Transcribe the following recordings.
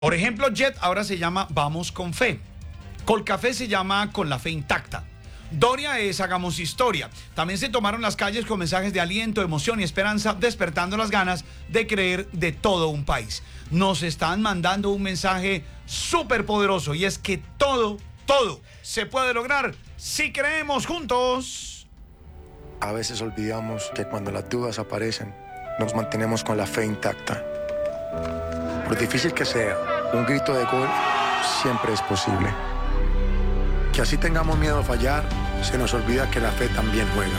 Por ejemplo, Jet ahora se llama Vamos con Fe. Colcafé se llama Con la Fe Intacta. Doria es Hagamos Historia. También se tomaron las calles con mensajes de aliento, emoción y esperanza, despertando las ganas de creer de todo un país. Nos están mandando un mensaje súper poderoso y es que todo se puede lograr si creemos juntos. A veces olvidamos que cuando las dudas aparecen, nos mantenemos con la fe intacta. Por difícil que sea, un grito de gol siempre es posible. Que así tengamos miedo a fallar, se nos olvida que la fe también juega.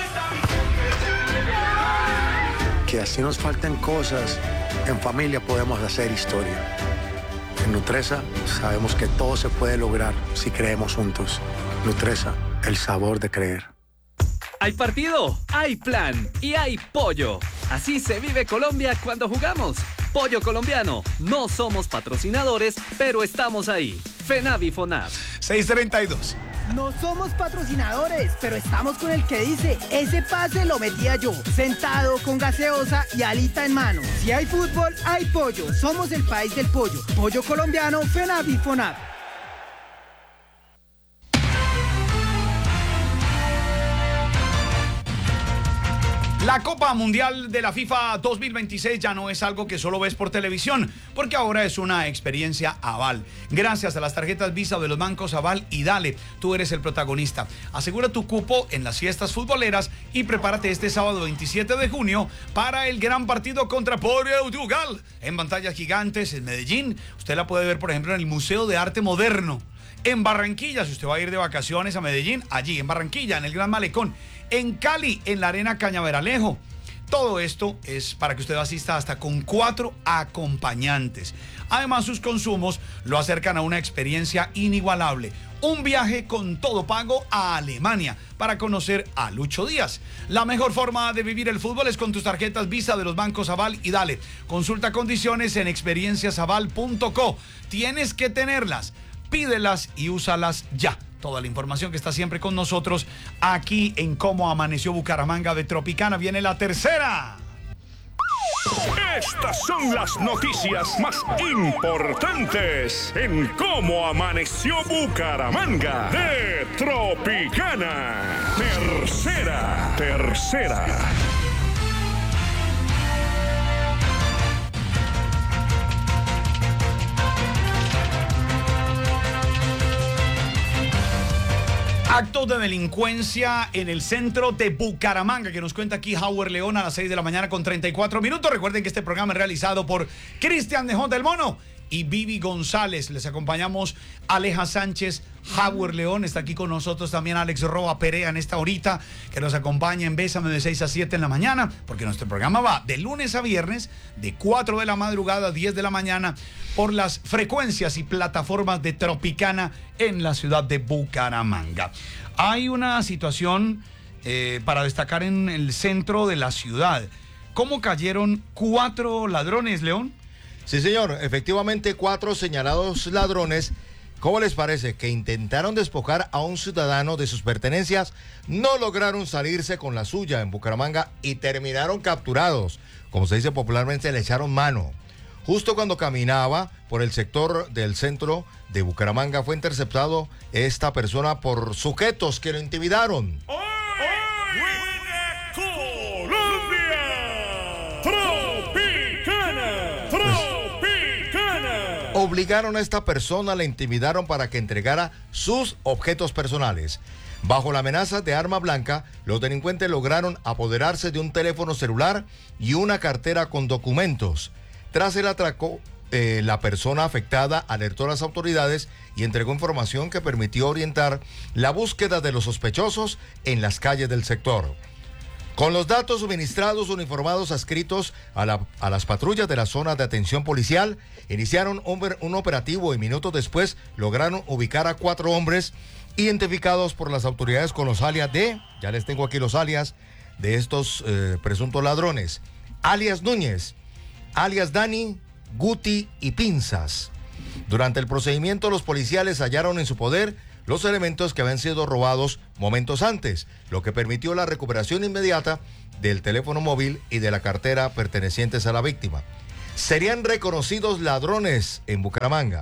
Que así nos falten cosas, en familia podemos hacer historia. En Nutresa sabemos que todo se puede lograr si creemos juntos. Nutresa, el sabor de creer. Hay partido, hay plan y hay pollo. Así se vive Colombia cuando jugamos. Pollo colombiano. No somos patrocinadores, pero estamos ahí. FENAVI FONAV. 6:32. No somos patrocinadores, pero estamos con el que dice, ese pase lo metía yo, sentado con gaseosa y alita en mano. Si hay fútbol, hay pollo. Somos el país del pollo. Pollo colombiano, FENAVI FONAV. La Copa Mundial de la FIFA 2026 ya no es algo que solo ves por televisión, porque ahora es una experiencia Aval. Gracias a las tarjetas Visa de los bancos Aval y Dale, tú eres el protagonista. Asegura tu cupo en las fiestas futboleras y prepárate este sábado 27 de junio para el gran partido contra Portugal. En pantallas gigantes en Medellín, usted la puede ver, por ejemplo, en el Museo de Arte Moderno. En Barranquilla, si usted va a ir de vacaciones a Medellín, allí en Barranquilla, en el Gran Malecón. En Cali, en la Arena Cañaveralejo. Todo esto es para que usted asista hasta con 4 acompañantes. Además, sus consumos lo acercan a una experiencia inigualable. Un viaje con todo pago a Alemania para conocer a Lucho Díaz. La mejor forma de vivir el fútbol es con tus tarjetas Visa de los bancos Aval y Dale. Consulta condiciones en experienciasaval.co. Tienes que tenerlas, pídelas y úsalas ya. Toda la información que está siempre con nosotros aquí en Cómo Amaneció Bucaramanga de Tropicana. Viene la tercera. Estas son las noticias más importantes en Cómo Amaneció Bucaramanga de Tropicana. Tercera. Actos de delincuencia en el centro de Bucaramanga, que nos cuenta aquí Howard León a las 6 de la mañana con 34 minutos. Recuerden que este programa es realizado por Cristian Dejón del Mono y Vivi González. Les acompañamos Aleja Sánchez, Howard León, está aquí con nosotros también Alex Roa Perea en esta horita, que nos acompaña en Bésame de 6 a 7 en la mañana, porque nuestro programa va de lunes a viernes, de 4 de la madrugada a 10 de la mañana, por las frecuencias y plataformas de Tropicana en la ciudad de Bucaramanga. Hay una situación para destacar en el centro de la ciudad. ¿Cómo cayeron 4 ladrones, León? Sí, señor, efectivamente 4 señalados ladrones. ¿Cómo les parece? Que intentaron despojar a un ciudadano de sus pertenencias, no lograron salirse con la suya en Bucaramanga y terminaron capturados. Como se dice popularmente, le echaron mano. Justo cuando caminaba por el sector del centro de Bucaramanga, fue interceptado esta persona por sujetos que lo intimidaron. Obligaron a esta persona, la intimidaron para que entregara sus objetos personales. Bajo la amenaza de arma blanca, los delincuentes lograron apoderarse de un teléfono celular y una cartera con documentos. Tras el atraco, la persona afectada alertó a las autoridades y entregó información que permitió orientar la búsqueda de los sospechosos en las calles del sector. Con los datos suministrados, uniformados adscritos a las patrullas de la zona de atención policial, iniciaron un operativo y minutos después lograron ubicar a 4 hombres identificados por las autoridades con los alias de, ya les tengo aquí los alias de estos presuntos ladrones: alias Núñez, alias Dani, Guti y Pinzas. Durante el procedimiento, los policiales hallaron en su poder los elementos que habían sido robados momentos antes, lo que permitió la recuperación inmediata del teléfono móvil y de la cartera pertenecientes a la víctima. serían reconocidos ladrones en Bucaramanga.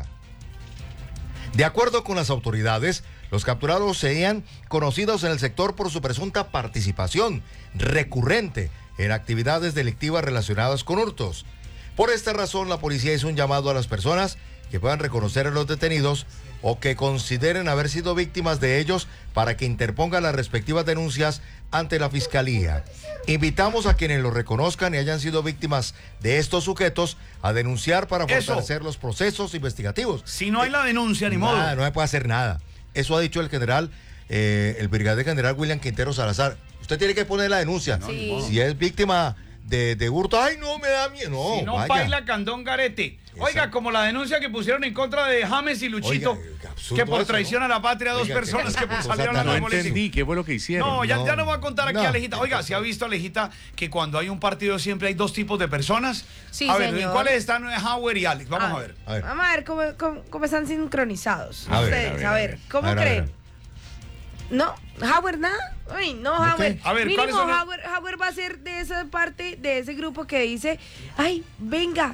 De acuerdo con las autoridades, los capturados serían conocidos en el sector por su presunta participación recurrente en actividades delictivas relacionadas con hurtos. Por esta razón, la policía hizo un llamado a las personas que puedan reconocer a los detenidos o que consideren haber sido víctimas de ellos para que interpongan las respectivas denuncias ante la Fiscalía. Invitamos a quienes lo reconozcan y hayan sido víctimas de estos sujetos a denunciar para fortalecer los procesos investigativos. Si no hay la denuncia, ni modo. No se puede hacer nada. Eso ha dicho el general, el brigadier general William Quintero Salazar. Usted tiene que poner la denuncia. Sí. Si es víctima de hurto, ay, no, me da miedo. No, si no, vaya. baila Candón Garete. Oiga, como la denuncia que pusieron en contra de James y Luchito, oiga, que por eso, traición a la patria, dos personas que salieron a la policía. ¿Qué fue lo que hicieron? No, ya no voy a contar aquí a Alejita. Oiga, ¿se ha visto, Alejita, que cuando hay un partido siempre hay dos tipos de personas? Sí, a ver, señor. ¿cuáles están Howard y Alex? Vamos a ver. Vamos a ver cómo están sincronizados. A ver, Ustedes, a ver, ¿cómo creen? ¿No? ¿Howard nada? Uy, no, Howard. A ver, ¿cuáles mínimo son Howard va a ser de esa parte, de ese grupo que dice, ay, venga,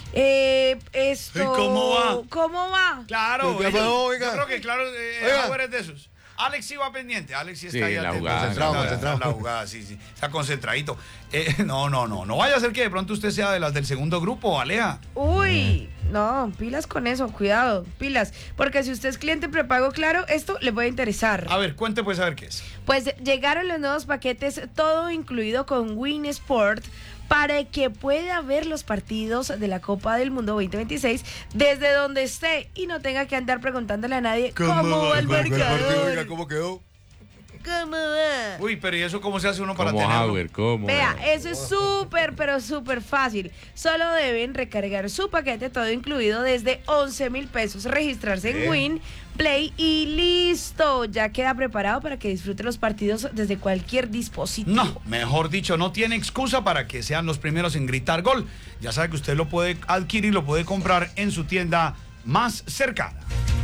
esto... ¿Y cómo va? ¿Cómo va? Claro, Oiga, yo oiga. creo que claro, Oiga. Howard es de esos. Alex sí va pendiente, Alex sí está Sí, ahí la atento. jugada, concentrado. La jugada, sí, está concentradito. No vaya a ser que de pronto usted sea de las del segundo grupo, Alea. Uy, no, pilas con eso, cuidado, pilas. Porque si usted es cliente prepago, claro, esto le puede interesar. A ver, cuente pues a ver qué es. Pues llegaron los nuevos paquetes, todo incluido con Win Sport, para que pueda ver los partidos de la Copa del Mundo 2026 desde donde esté y no tenga que andar preguntándole a nadie cómo va el marcador. Oiga, ¿cómo quedó? ¿Cómo va? Uy, pero ¿y eso cómo se hace uno para ¿Cómo, tenerlo? Howard? ¿Cómo? Vea, eso es súper, pero súper fácil. Solo deben recargar su paquete todo incluido desde 11,000 pesos, registrarse en Win, Play y listo. Ya queda preparado para que disfrute los partidos desde cualquier dispositivo. No, mejor dicho, no tiene excusa para que sean los primeros en gritar gol. Ya sabe que usted lo puede adquirir, lo puede comprar en su tienda más cercana.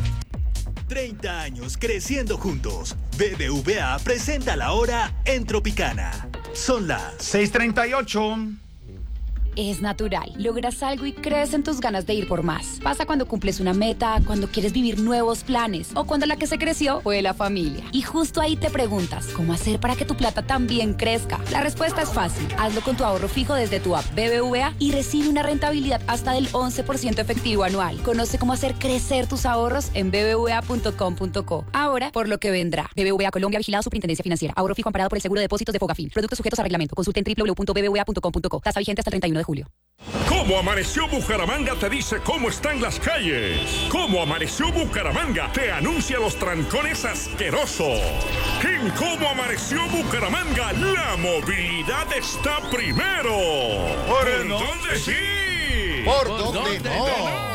30 años creciendo juntos. BBVA presenta la hora en Tropicana. Son las 6:38. Es natural. Logras algo y crees en tus ganas de ir por más. Pasa cuando cumples una meta, cuando quieres vivir nuevos planes o cuando la que se creció fue la familia. Y justo ahí te preguntas, ¿cómo hacer para que tu plata también crezca? La respuesta es fácil. Hazlo con tu ahorro fijo desde tu app BBVA y recibe una rentabilidad hasta del 11% efectivo anual. Conoce cómo hacer crecer tus ahorros en bbva.com.co. Ahora, por lo que vendrá. BBVA Colombia, vigilado Superintendencia Financiera. Ahorro fijo amparado por el Seguro de Depósitos de Fogafín. Productos sujetos a reglamento. Consulte en www.bbva.com.co. Tasa vigente hasta el 31 de julio. ¿Cómo amaneció Bucaramanga? Te dice cómo están las calles. ¿Cómo amaneció Bucaramanga? Te anuncia los trancones asquerosos. En ¿Cómo amaneció Bucaramanga? La movilidad está primero. ¿Por dónde sí? ¿Por dónde no?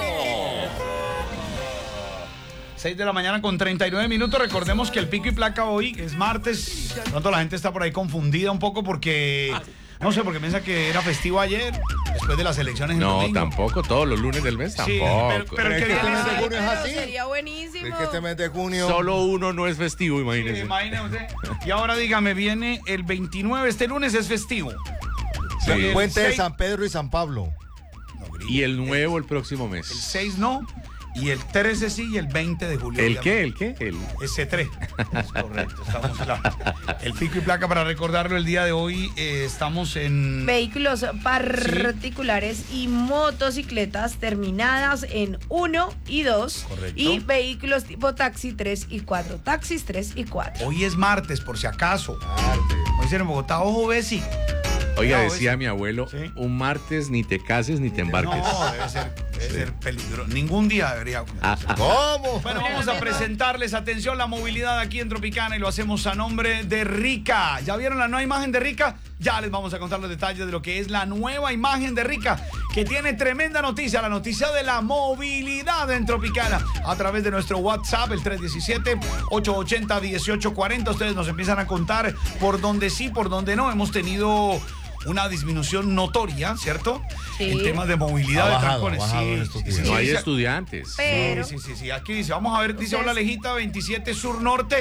6 de la mañana con 39 minutos. Recordemos que el pico y placa hoy es martes. De pronto la gente está por ahí confundida un poco porque... No sé, porque piensa que era festivo ayer, después de las elecciones en No, domingo. tampoco, todos los lunes del mes Sí, tampoco. pero que Es que viene este mes de ese- junio es así. Sería buenísimo. Es que este mes de junio... Solo uno no es festivo, imagínense. Imagínese usted. Y ahora dígame, viene el 29, este lunes es festivo. Sí. El Puente de 6 San Pedro y San Pablo. Y el nuevo el próximo El mes. 6 no, y el 13 sí, y el 20 de julio. ¿El qué? ¿El qué? Ese 3. Es correcto, estamos claros. El pico y placa, para recordarlo, el día de hoy estamos en... Vehículos particulares y motocicletas terminadas en 1 y 2. Correcto. Y vehículos tipo taxi 3 y 4. Taxis 3 y 4. Hoy es martes, por si acaso. Hoy será en Bogotá, ojo, Bessie. Oiga, Cuidado, decía ese. mi abuelo, Sí. un martes ni te cases ni te embarques. No, debe ser peligroso. Ningún día debería. ¿Cómo? Bueno, vamos a presentarles, atención, la movilidad aquí en Tropicana y lo hacemos a nombre de Rica. ¿Ya vieron la nueva imagen de Rica? Ya les vamos a contar los detalles de lo que es la nueva imagen de Rica, que tiene tremenda noticia, la noticia de la movilidad en Tropicana. A través de nuestro WhatsApp, el 317-880-1840, ustedes nos empiezan a contar por dónde sí, por dónde no. Hemos tenido una disminución notoria, ¿cierto? Sí. En temas de movilidad Ha de bajado, trancones. ha bajado en Sí, estos sí, días. sí, No hay sí. estudiantes. Pero Sí. Aquí dice, vamos a ver, dice, Ustedes- hola Alejita, 27 Sur Norte.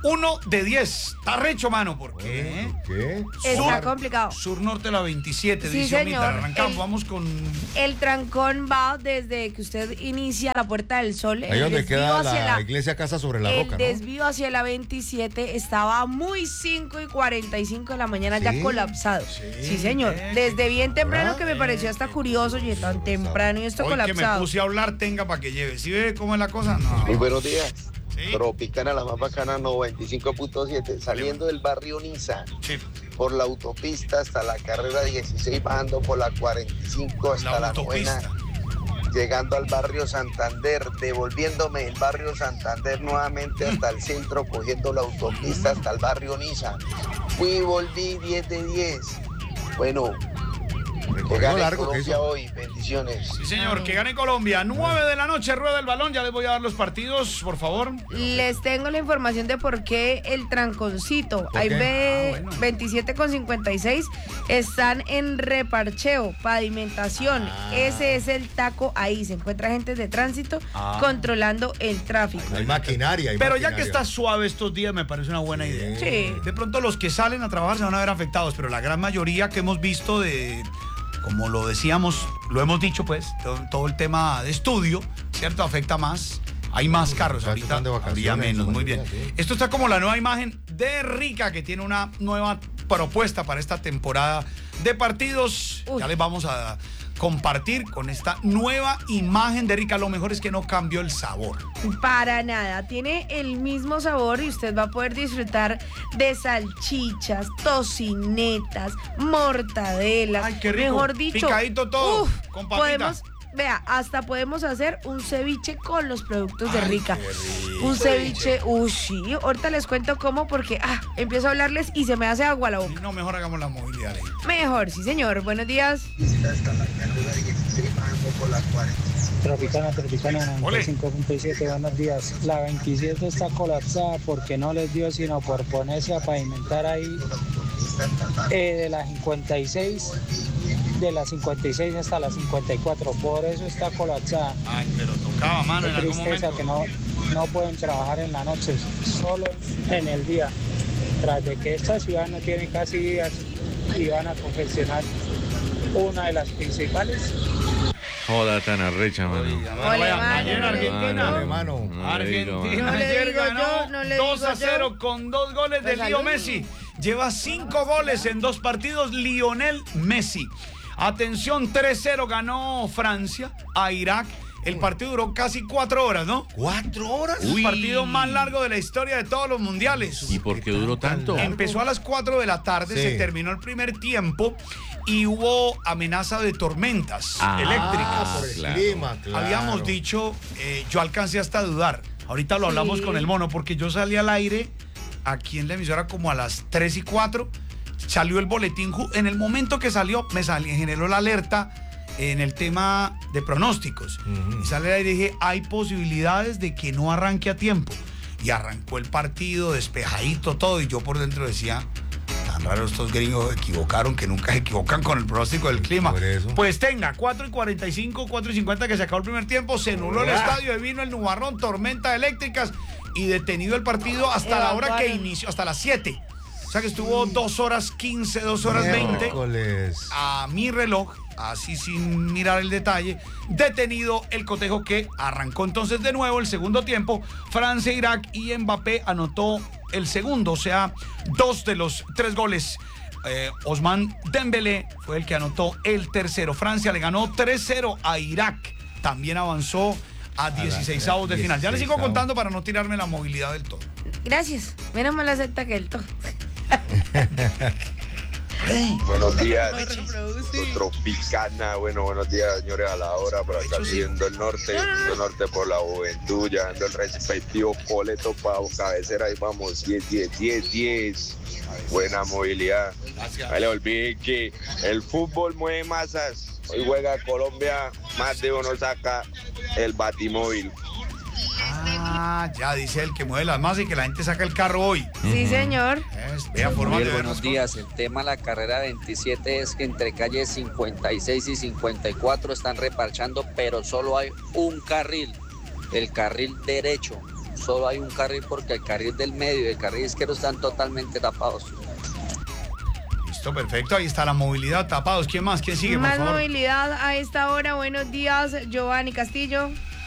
1 de 10. Está recho, mano. ¿Por qué? ¿Qué? Está complicado. Sur Norte la 27, Sí, dice Omita. señor. Arrancamos, vamos con... El trancón va desde que usted inicia la Puerta del Sol. Ahí el donde desvío queda hacia la iglesia Casa sobre la El Roca, ¿no? desvío hacia la 27 estaba muy 5:45 de la mañana ¿Sí? ya colapsado. Sí, señor. Desde bien temprano, que me pareció hasta curioso, y tan temprano y esto Hoy que me colapsado. puse a hablar, tenga para que lleve. ¿Sí ve cómo es la cosa? No. Muy buenos días. Sí. Tropicana, la más bacana, 95.7, saliendo del barrio Niza, Sí. por la autopista hasta la carrera 16, bajando por la 45 hasta la novena, llegando al barrio Santander, devolviéndome el barrio Santander nuevamente hasta el centro, cogiendo la autopista hasta el barrio Niza. Fui y volví 10 de 10. Bueno, que gane largo que Colombia hizo. hoy, bendiciones. Sí, señor, que gane Colombia. 9 de la noche, rueda el balón. Ya les voy a dar los partidos, por favor. Les tengo la información de por qué el tranconcito. ¿Por Ahí qué? ve Bueno. 27,56. Están en reparcheo, pavimentación. Ese es el taco ahí. Se encuentra agentes de tránsito controlando el tráfico. Hay maquinaria. hay Pero ya maquinaria. que está suave estos días, me parece una buena idea. Sí. De pronto los que salen a trabajar se van a ver afectados, pero la gran mayoría que hemos visto de, como lo decíamos, lo hemos dicho pues, todo el tema de estudio, ¿cierto? Afecta más. Hay más carros, muchachos ahorita están de vacaciones, habría menos, su muy bien. mayoría, sí. Esto está como la nueva imagen de Rica, que tiene una nueva propuesta para esta temporada de partidos. Uy. Ya les vamos a compartir con esta nueva imagen de Rica. Lo mejor es que no cambió el sabor. Para nada, tiene el mismo sabor y usted va a poder disfrutar de salchichas, tocinetas, mortadelas. Ay, qué rico. Mejor dicho, Picadito todo, con papita. podemos, vea, hasta podemos hacer un ceviche con los productos de Ay, Rica. qué rico. Un ceviche, sí, ahorita les cuento cómo porque empiezo a hablarles y se me hace agua la boca. No, mejor hagamos la movilidad. Mejor, sí señor, buenos días. Tropicana Ole. 95.7, buenos días. La 27 está colapsada porque no les dio sino por ponerse a pavimentar ahí de la 56, de la 56 hasta la 54, por eso está colapsada. Ay, pero tocaba, mano, en Qué algún tristeza momento. que no pueden trabajar en la noche, solo en el día. Tras de que esta ciudad no tiene casi días y van a confeccionar una de las principales. Joda tan arrecha, mano. Ole, Vaya, mano, ayer no le Argentina, digo. hermano. No le digo, Argentina No le ayer digo ganó yo, no le 2-0 digo yo. con 2 goles de Pues Leo salud. Messi. Lleva 5 goles en 2 partidos Lionel Messi. Atención, 3-0 ganó Francia a Irak. El partido duró casi 4 horas, ¿no? 4 horas. El partido más largo de la historia de todos los mundiales. ¿Y por qué duró tanto? Empezó a las 4 de la tarde, Sí. se terminó el primer tiempo y hubo amenaza de tormentas eléctricas. Por el Claro. clima, claro. Habíamos dicho, yo alcancé hasta a dudar. Ahorita lo hablamos Sí. con el mono, porque yo salí al aire aquí en la emisora como a las 3:04. Salió el boletín. En el momento que salió, generó la alerta en el tema de pronósticos. Y sale al aire y dije, hay posibilidades de que no arranque a tiempo. Y arrancó el partido, despejadito todo. Y yo por dentro decía, tan raro estos gringos equivocaron, que nunca se equivocan con el pronóstico del clima. Por eso. Pues tenga, 4:45, 4:50 que se acabó el primer tiempo, se nubló el estadio y vino el nubarrón, tormentas eléctricas y detenido el partido hasta la hora que inició, hasta las 7. O sea que estuvo 2 horas 15, 2 horas 20. Miércoles. A mi reloj, así sin mirar el detalle, detenido el cotejo que arrancó entonces de nuevo el segundo tiempo. Francia-Irak y Mbappé anotó el segundo, o sea, 2 de los 3 goles. Ousmane Dembélé fue el que anotó el tercero. Francia le ganó 3-0 a Irak. También avanzó a 16avos de final. Ya les sigo 16avos. contando para no tirarme la movilidad del todo. Gracias, menos mal acepta que el todo. Buenos días, Tropicana. Bueno, buenos días, señores, a la hora. Por acá viendo el norte por la juventud, llevando el respectivo boleto para cabecera. Ahí vamos, 10. Buena movilidad. No le olviden que el fútbol mueve masas. Hoy juega Colombia, más de uno saca el batimóvil. Ya dice el que mueve las masas y que la gente saca el carro hoy. Sí, señor. Vea forma de ver Buenos las días, el tema de la carrera 27 es que entre calles 56 y 54 están reparchando, pero solo hay un carril, el carril derecho. solo hay un carril porque el carril del medio y el carril izquierdo están totalmente tapados. Listo, perfecto. Ahí está la movilidad, tapados. ¿Quién más? ¿Quién sigue, por Más favor? movilidad a esta hora. Buenos días, Giovanni Castillo.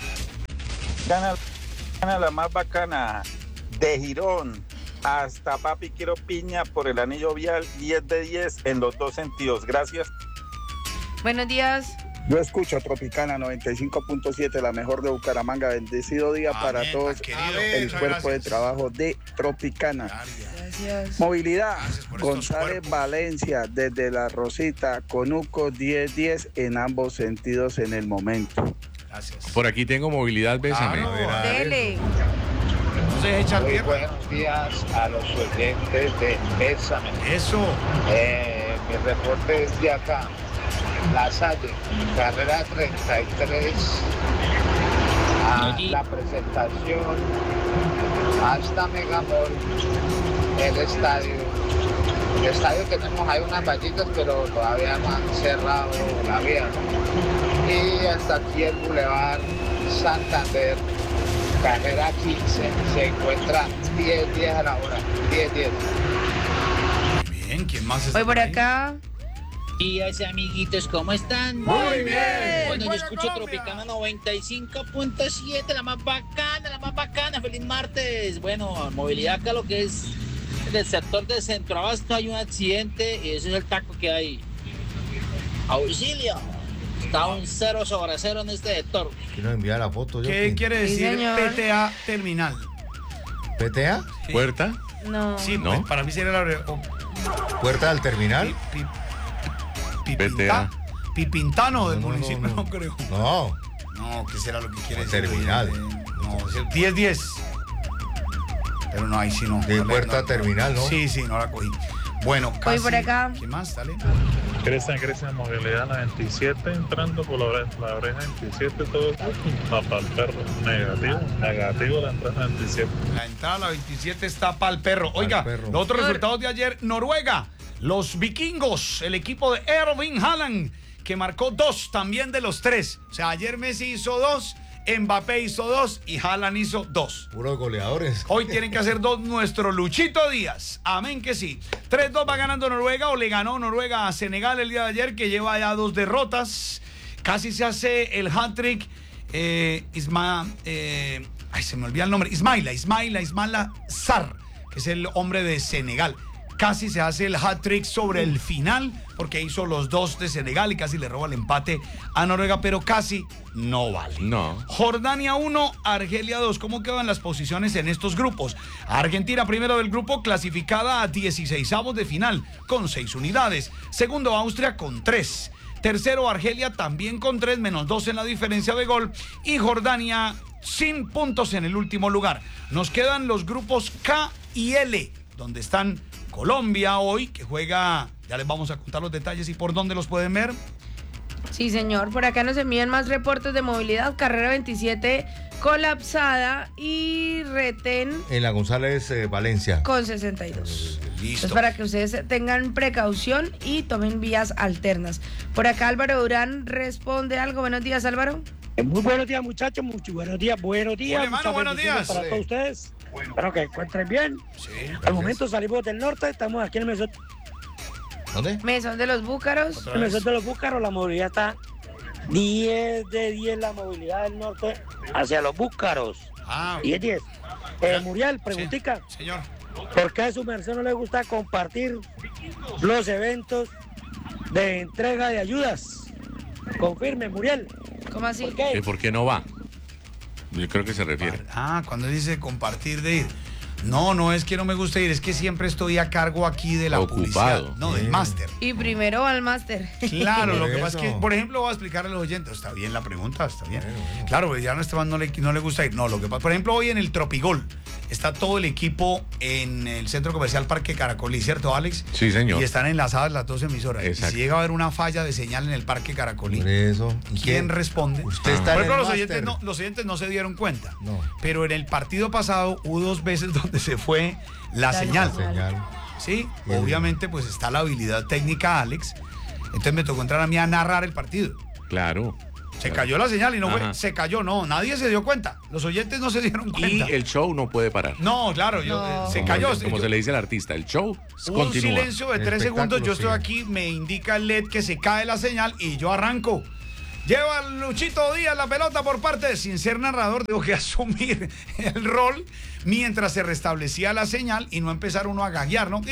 Gana la más bacana de Girón hasta Papi Quiero Piña por el anillo vial 10 de 10 en los dos sentidos. Gracias. Buenos días. Yo escucho Tropicana 95.7, la mejor de Bucaramanga. Bendecido día para todos el cuerpo de trabajo de Tropicana. Gracias. Movilidad, González Valencia, desde La Rosita, Conuco 10-10 en ambos sentidos en el momento. Gracias. Por aquí tengo movilidad, bésame. Dele. Muy buenos días a los oyentes de Bésame. Eso. Mi reporte es de acá. La Salle, carrera 33, a la presentación, hasta Megamol, el estadio. El estadio tenemos ahí unas vallitas, pero todavía no han cerrado la vía. Y hasta aquí el Boulevard Santander, carrera 15, se encuentra 10-10 a la hora, 10-10. Muy bien, ¿quién más está Voy por acá. Días, amiguitos, ¿cómo están? Muy bien. Bueno, yo escucho Tropicana 95.7, la más bacana. Feliz martes. Bueno, movilidad acá, lo que es en el sector de Centro Abasto hay un accidente y ese es el taco que hay. Auxilio. Está un 0/0 en este sector. Quiero enviar la foto. ¿Qué quiere decir PTA terminal? ¿PTA? Sí. ¿Puerta? No. Sí, ¿No? pues, para mí sería la... ¿Puerta del terminal? PTA. Pipintano del municipio, no creo. No. No, ¿qué será lo que quiere decir? Terminal. No, es el 10-10. Pero no, ahí sí no. De puerta terminal, ¿no? Sí, no la cogí. Bueno, Voy casi. por acá. ¿Qué más? Dale. Crece movilidad la 27, entrando por la oreja 27, todo para el perro. Negativo la entrada 27. La entrada a la 27 está para el perro. Oiga, los otros resultados de ayer, Noruega, los vikingos, el equipo de Erling Haaland, que marcó 2 también de los 3. O sea, ayer Messi hizo 2, Mbappé hizo 2 y Haaland hizo 2. Puros goleadores. Hoy tienen que hacer 2 nuestro Luchito Díaz. Amén que sí. 3-2 va ganando Noruega, o le ganó Noruega a Senegal el día de ayer, que lleva ya 2 derrotas. Casi se hace el hat-trick. Se me olvida el nombre. Ismaila Sarr, que es el hombre de Senegal. Casi se hace el hat-trick sobre el final, porque hizo los 2 de Senegal y casi le roba el empate a Noruega, pero casi no vale. No. Jordania 1, Argelia 2. ¿Cómo quedan las posiciones en estos grupos? Argentina, primero del grupo, clasificada a 16avos de final, con 6 unidades. Segundo, Austria, con 3. Tercero, Argelia, también con 3, menos 2 en la diferencia de gol. Y Jordania, sin puntos en el último lugar. Nos quedan los grupos K y L, donde están Colombia hoy, que juega, ya les vamos a contar los detalles y por dónde los pueden ver. Sí, señor. Por acá nos envían más reportes de movilidad. Carrera 27 colapsada y retén En la González Valencia. con 62. Listo. Es para que ustedes tengan precaución y tomen vías alternas. Por acá Álvaro Durán responde algo. Buenos días, Álvaro. Muy buenos días, muchachos. Muy buenos días. Hola, hermano, muchas buenos bendiciones días. para todos ustedes. Espero que encuentren bien. Sí, Al momento salimos del norte, estamos aquí en el mesón. ¿Dónde? Mesón de los Búcaros. En el mesón de los Búcaros, la movilidad está 10 de 10, la movilidad del norte hacia los Búcaros. 10-10. Muriel, preguntica. Sí, señor. ¿Por qué a su merced no le gusta compartir los eventos de entrega de ayudas? Confirme, Muriel. ¿Cómo así? ¿Por qué no va? Yo creo que se refiere. Cuando dice compartir de ir. No es que no me guste ir, es que siempre estoy a cargo aquí de la Ocupado. publicidad. No, del máster. Y primero va al máster. Claro, lo que pasa es que, por ejemplo, voy a explicarle a los oyentes. Está bien la pregunta, está bien. Claro, pues ya a Esteban no le gusta ir. No, lo que pasa, por ejemplo, hoy en el Tropigol está todo el equipo en el Centro Comercial Parque Caracolí, ¿cierto, Alex? Sí, señor. Y están enlazadas las 2 emisoras. Exacto. Y si llega a haber una falla de señal en el Parque Caracolí, Por eso. ¿Y ¿quién responde? Usted está Por en ejemplo, el los oyentes no se dieron cuenta. No. Pero en el partido pasado hubo 2 veces donde se fue la señal. Sí, obviamente pues está la habilidad técnica, Alex. Entonces me tocó entrar a mí a narrar el partido. Claro. Se cayó la señal y no fue, se cayó, no, nadie se dio cuenta. Los oyentes no se dieron cuenta. Y el show no puede parar. No, claro, se cayó. Como se le dice al artista, el show continúa. Un silencio de 3 segundos, yo estoy aquí, me indica el LED que se cae la señal y yo arranco. Lleva Luchito Díaz la pelota por parte, sin ser narrador, tengo que asumir el rol mientras se restablecía la señal y no empezar uno a gaguear, ¿no?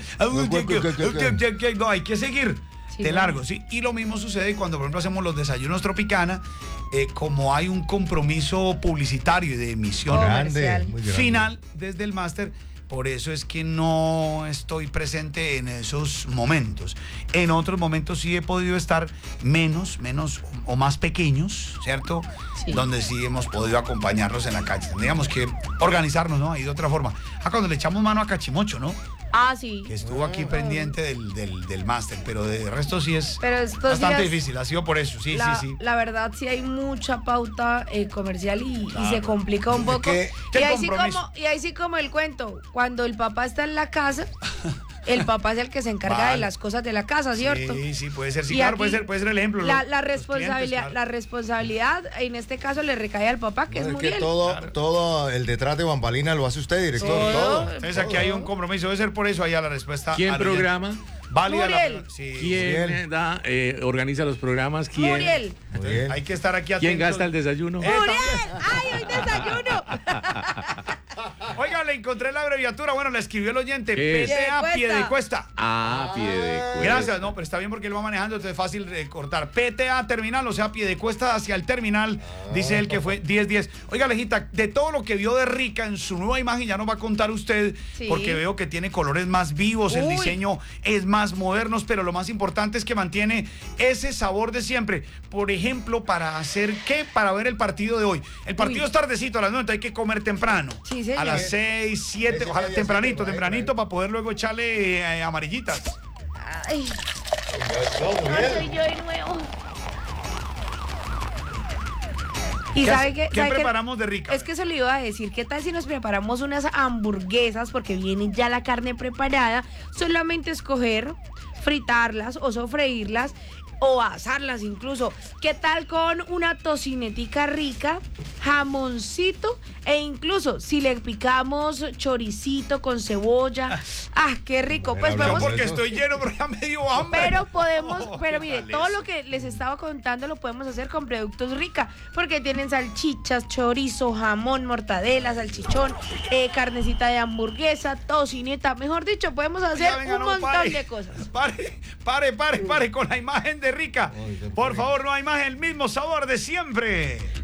No, hay que seguir. Sí, de largo, sí. Y lo mismo sucede cuando, por ejemplo, hacemos los desayunos Tropicana, como hay un compromiso publicitario y de emisión final desde el máster. Por eso es que no estoy presente en esos momentos. En otros momentos sí he podido estar menos o más pequeños, ¿cierto? Sí. Donde sí hemos podido acompañarlos en la calle. Tendríamos que organizarnos, ¿no? Ahí de otra forma. Cuando le echamos mano a Cachimocho, ¿no? Ah, sí. Que estuvo aquí pendiente del máster, pero de resto sí es bastante difícil, ha sido por eso, sí. La verdad sí hay mucha pauta comercial y se complica un poco. Y ahí sí como el cuento, cuando el papá está en la casa, el papá es el que se encarga de las cosas de la casa, ¿cierto? Sí, puede ser, sí, claro, puede ser el ejemplo. La responsabilidad en este caso le recae al papá, que es Muriel. Que todo el detrás de bambalina lo hace usted, director. Todo. Entonces aquí hay un compromiso, debe ser por eso allá la respuesta. ¿Quién programa? Válida Muriel. ¿Quién organiza los programas? ¿Quién? Muriel. Hay que estar aquí atentos. ¿Quién gasta el desayuno? ¡Muriel! ¡Ay, hoy desayuno! Oiga, le encontré la abreviatura. Bueno, la escribió el oyente. PTA Piedecuesta. Piedecuesta. Gracias, no, pero está bien porque él va manejando, entonces es fácil cortar. PTA terminal, o sea, Piedecuesta hacia el terminal, dice él que fue 10-10. Oiga, Alejita, de todo lo que vio de Rica en su nueva imagen, ya nos va a contar usted, porque veo que tiene colores más vivos, el diseño es más moderno, pero lo más importante es que mantiene ese sabor de siempre. Por ejemplo, ¿para hacer qué? Para ver el partido de hoy. El partido es tardecito, a las 9, hay que comer temprano. Sí, señor. A las 6, 7, ojalá tempranito para poder luego echarle amarillitas. Ay, soy yo de nuevo. ¿Y sabe qué preparamos de Rica? Es que se lo iba a decir, ¿qué tal si nos preparamos unas hamburguesas? Porque viene ya la carne preparada, solamente escoger fritarlas o sofreírlas o asarlas incluso. ¿Qué tal con una tocinetica rica, jamoncito e incluso si le picamos choricito con cebolla? ¡Ah, qué rico! Pues podemos, porque estoy lleno, pero ya me dio hambre. Pero mire, todo lo que les estaba contando lo podemos hacer con productos Rica, porque tienen salchichas, chorizo, jamón, mortadela, salchichón, carnecita de hamburguesa, tocineta, mejor dicho, podemos hacer un montón de cosas. Pare con la imagen de Rica. Por favor, no hay más el mismo sabor de siempre.